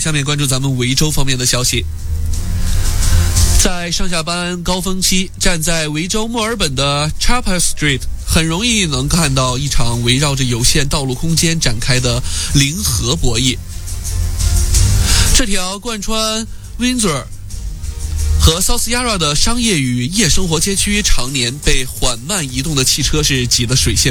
下面关注咱们维州方面的消息。在上下班高峰期，站在维州墨尔本的 Chapel Street， 很容易能看到一场围绕着有限道路空间展开的零和博弈。这条贯穿 Windsor 和 South Yarra 的商业与夜生活街区，常年被缓慢移动的汽车是挤得水泄